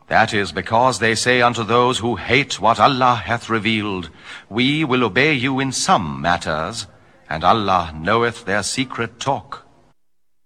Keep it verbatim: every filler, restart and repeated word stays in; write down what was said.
That is because they say unto those who hate what Allah hath revealed, We will obey you in some matters, and Allah knoweth their secret talk.